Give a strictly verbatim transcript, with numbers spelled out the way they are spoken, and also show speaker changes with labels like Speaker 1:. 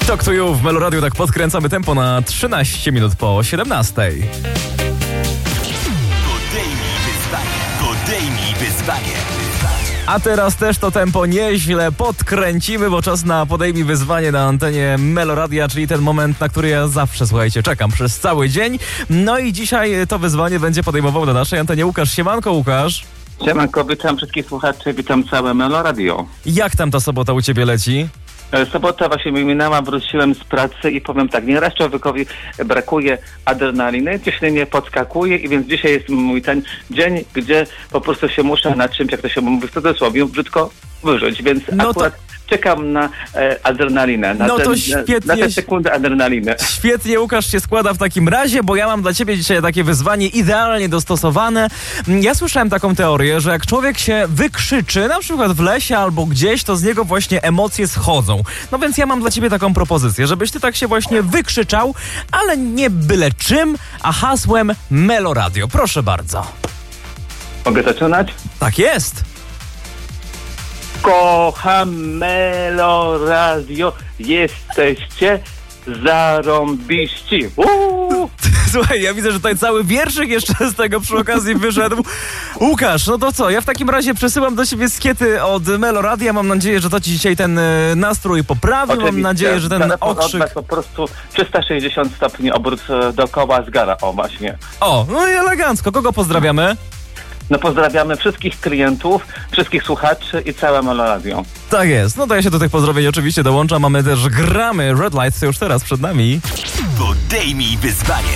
Speaker 1: Talk to You w Meloradiu, tak podkręcamy tempo na trzynaście minut po siedemnastej.
Speaker 2: Podejmij wyzwanie, podejmij wyzwanie.
Speaker 1: A teraz też to tempo nieźle podkręcimy, bo czas na Podejmij wyzwanie na antenie Meloradia, czyli ten moment, na który ja zawsze, słuchajcie, czekam przez cały dzień. No i dzisiaj to wyzwanie będzie podejmował na naszej antenie Łukasz. Siemanko, Łukasz.
Speaker 3: Siemanko, witam wszystkich słuchaczy, witam całe Meloradio.
Speaker 1: Jak tam ta sobota u ciebie leci?
Speaker 3: Sobota właśnie mi minęła, wróciłem z pracy i powiem tak, nieraz człowiekowi brakuje adrenaliny, ciśnienie podskakuje i więc dzisiaj jest mój ten dzień, gdzie po prostu się muszę na czymś, jak to się mówi w cudzysłowie, brzydko wyżyć, więc
Speaker 1: no
Speaker 3: akurat
Speaker 1: to...
Speaker 3: czekam na e, adrenalinę, na,
Speaker 1: no
Speaker 3: ten,
Speaker 1: to świetnie,
Speaker 3: na tę sekundę adrenaliny.
Speaker 1: Świetnie, Łukasz się składa w takim razie, bo ja mam dla ciebie dzisiaj takie wyzwanie idealnie dostosowane. Ja słyszałem taką teorię, że jak człowiek się wykrzyczy, na przykład w lesie albo gdzieś, to z niego właśnie emocje schodzą. No więc ja mam dla ciebie taką propozycję, żebyś ty tak się właśnie wykrzyczał, ale nie byle czym, a hasłem Meloradio. Proszę bardzo.
Speaker 3: Mogę zaczynać?
Speaker 1: Tak jest.
Speaker 3: Kocham Meloradio, jesteście zarąbiści. Uuu.
Speaker 1: Słuchaj, ja widzę, że tutaj cały wierszyk jeszcze z tego przy okazji wyszedł. Łukasz, no to co? Ja w takim razie przesyłam do siebie skiety od Meloradia. Mam nadzieję, że to ci dzisiaj ten y, nastrój poprawi.
Speaker 3: Oczywiście.
Speaker 1: Mam nadzieję, że ten
Speaker 3: Telefon
Speaker 1: okrzyk...
Speaker 3: oddać po prostu trzysta sześćdziesiąt stopni obrót e, dookoła zgara. O, właśnie.
Speaker 1: O, no i elegancko. Kogo pozdrawiamy?
Speaker 3: No pozdrawiamy wszystkich klientów, wszystkich słuchaczy i całe Meloradio.
Speaker 1: Tak jest. No to ja się do tych pozdrowień oczywiście dołączam. Mamy też gramy. Red Lights już teraz przed nami.
Speaker 2: Podejmij wyzwanie.